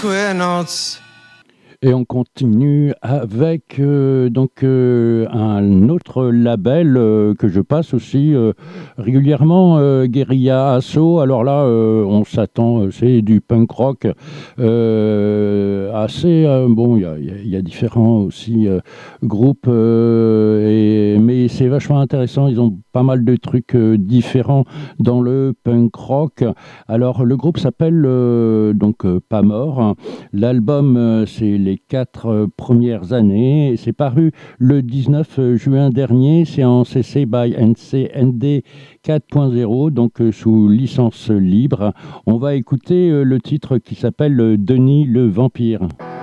Square Notes. Et on continue avec un autre label que je passe aussi régulièrement, Guérilla Assaut. Alors là, on s'attend, c'est du punk rock assez... bon, il y a différents aussi groupes, mais c'est vachement intéressant. Ils ont pas mal de trucs différents dans le punk rock. Alors, le groupe s'appelle Pas Mort. L'album, c'est les 4 premières années. C'est paru le 19 juin dernier. C'est en CC by ND 4.0, donc sous licence libre. On va écouter le titre qui s'appelle Denis le Vampire.